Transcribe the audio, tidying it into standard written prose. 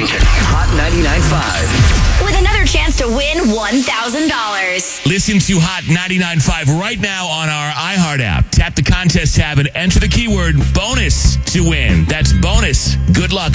Washington. Hot 99.5. With another chance to win $1,000. Listen to Hot 99.5 right now on our iHeart app. Tap the contest tab and enter the keyword bonus to win. That's bonus. Good luck.